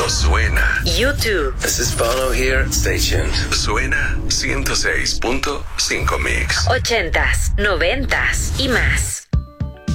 Suena. YouTube. This is Bono here. Stay tuned. Suena 106.5 Mix. 80s, 90s y más.